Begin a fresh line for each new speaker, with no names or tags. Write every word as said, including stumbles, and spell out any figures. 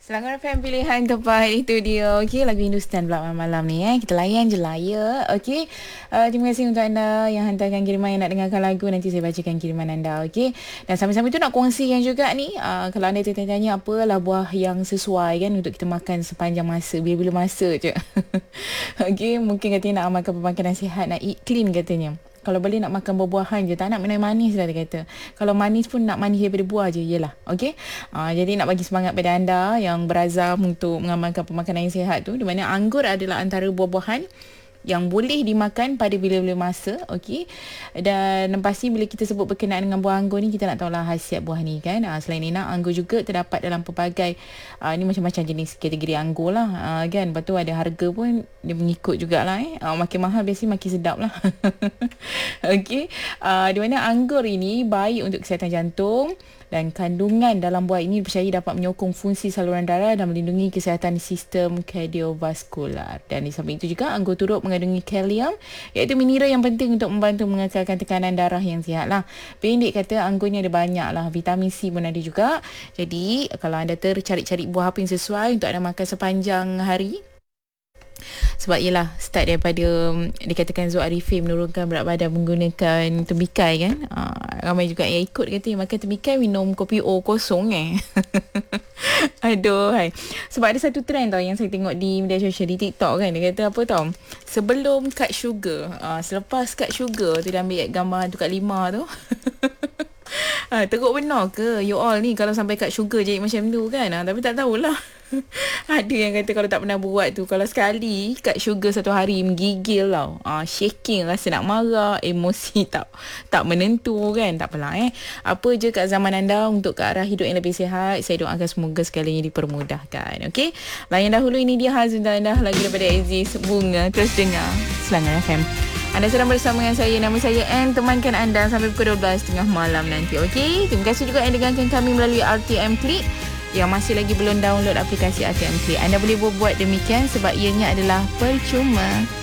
Selangor F M pilihan tepat itu dia. Okey, lagu Hindustan pula malam-malam ni eh. Kita layan je lah ya. Okey. Uh, terima kasih untuk anda yang hantarkan kiriman yang nak dengarkan lagu. Nanti saya bacakan kiriman anda. Okey. Dan sambil-sambil tu nak kongsikan juga ni. Uh, kalau anda tanya-tanya apalah buah yang sesuai kan untuk kita makan sepanjang masa. Bila-bila masa je. Okey. Mungkin katanya nak makan pemakanan sihat. Nak eat clean katanya. Kalau boleh nak makan buah-buahan je. Tak nak minum manis lah dia kata. Kalau manis pun nak manis daripada buah je. Yelah. Okey. Uh, jadi nak bagi semangat pada anda yang berazam untuk mengamalkan pemakanan yang sihat tu. Di mana anggur adalah antara buah-buahan yang boleh dimakan pada bila-bila masa. Okey. Dan pasti bila kita sebut berkenaan dengan buah anggur ni, kita nak tahulah khasiat buah ni kan. Uh, selain ini, anggur juga terdapat dalam pelbagai uh, ni macam-macam jenis kategori anggur lah. Uh, kan. Lepas tu ada harga pun dia mengikut jugalah eh. Uh, makin mahal biasanya makin sedap lah. Okey. Uh, di mana anggur ini baik untuk kesihatan jantung. Dan kandungan dalam buah ini dipercayai dapat menyokong fungsi saluran darah dan melindungi kesihatan sistem kardiovaskular. Dan di samping itu juga anggur turut mengandungi kalium, iaitu mineral yang penting untuk membantu mengekalkan tekanan darah yang sihat lah. Pendek kata anggur ni ada banyak lah. Vitamin C pun ada juga. Jadi kalau anda tercari-cari buah apa yang sesuai untuk anda makan sepanjang hari. Sebab yelah start daripada dikatakan Zul Arifin menurunkan berat badan menggunakan tembikai kan. Aa, ramai juga yang ikut kata makan tembikai minum kopi O kosong eh. Aduh hai. Sebab ada satu trend tau yang saya tengok di media sosial di TikTok kan. Dia kata apa tau, sebelum cut sugar, aa, selepas cut sugar tu dia ambil gambar tu kat lima tu. Ha, teruk benar ke you all ni kalau sampai cut sugar jadi macam tu kan. Ha, tapi tak tahulah. Ada yang kata kalau tak pernah buat tu, kalau sekali cut sugar satu hari menggigil tau. Ha, shaking, rasa nak marah, emosi tak tak menentu kan. Tak apalah eh. Apa je kat zaman anda untuk ke arah hidup yang lebih sihat, saya doakan semoga segalanya dipermudahkan. Okey. Layan dahulu ini dia khas untuk anda lagi daripada Aziz Bunga. Terus dengar Selangor F M. Anda sedang bersama dengan saya. Nama saya Anne. Temankan anda sampai pukul dua belas tiga puluh malam nanti. Okey. Terima kasih juga yang dengarkan kami melalui R T M Click. Yang masih lagi belum download aplikasi R T M Click, anda boleh buat demikian sebab ianya adalah percuma.